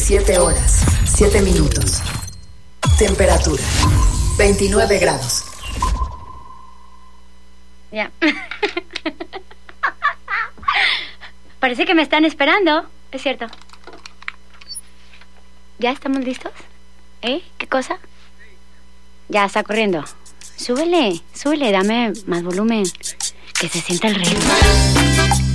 17 horas, 7 minutos. Temperatura, 29 grados. Ya. Parece que me están esperando. Es cierto. ¿Ya estamos listos? ¿Qué cosa? Ya está corriendo. Súbele, dame más volumen. Que se sienta el ritmo.